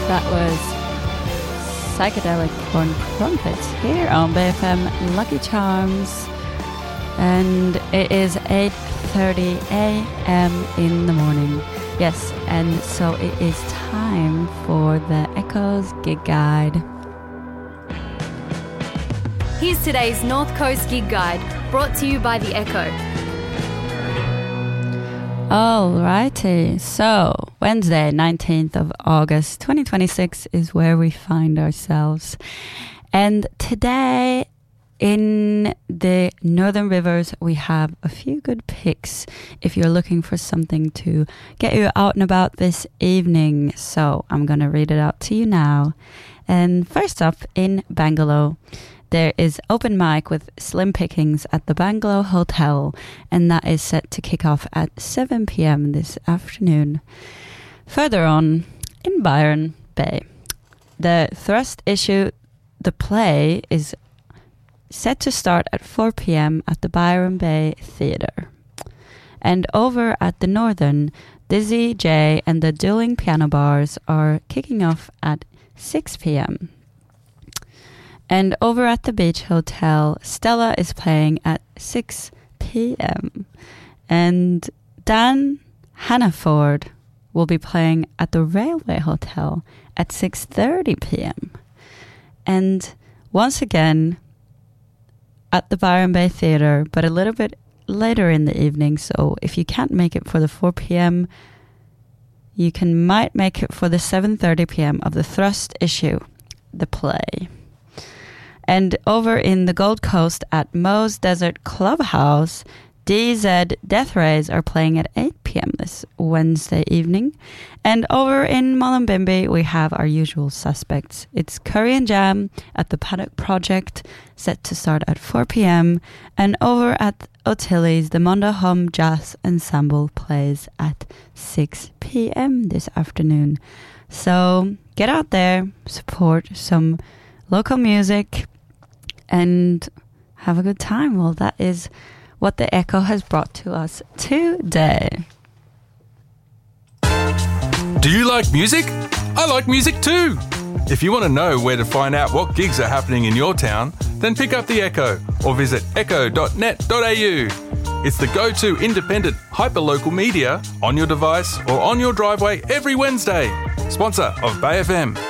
that was Psychedelic Corn Crumpets here on BFM Lucky Charms. And it is 8:30 a.m. in the morning. Yes, and so it is time for the Echoes Gig Guide. Here's today's North Coast Gig Guide, brought to you by The Echo. Alrighty, so Wednesday, 19th of August 2026 is where we find ourselves. And today in the Northern Rivers, we have a few good picks if you're looking for something to get you out and about this evening. So I'm going to read it out to you now. And first up, in Bangalow, there is open mic with Slim Pickings at the Bangalow Hotel, and that is set to kick off at 7 p.m. this afternoon. Further on, in Byron Bay, the Thrust issue, the play, is set to start at 4 p.m. at the Byron Bay Theatre. And over at the Northern, Dizzy J and the Dueling Piano Bars are kicking off at 6 p.m. And over at the Beach Hotel, Stella is playing at 6 p.m. And Dan Hannaford will be playing at the Railway Hotel at 6:30 p.m. And once again, at the Byron Bay Theatre, but a little bit later in the evening. So if you can't make it for the 4 p.m., you might make it for the 7:30 p.m. of the Thrust issue, the play. And over in the Gold Coast at Moe's Desert Clubhouse, DZ Death Rays are playing at 8 p.m. this Wednesday evening. And over in Mullumbimby, we have our usual suspects. It's Curry and Jam at the Paddock Project, set to start at 4 p.m. And over at O'Tilly's, the Monda Hum Jazz Ensemble plays at 6 p.m. this afternoon. So get out there, support some local music, and have a good time. Well, that is what the Echo has brought to us today. Do you like music? I like music too. If you want to know where to find out what gigs are happening in your town, then pick up the Echo or visit echo.net.au. It's the go-to independent hyperlocal media on your device or on your driveway every Wednesday. Sponsor of Bay FM.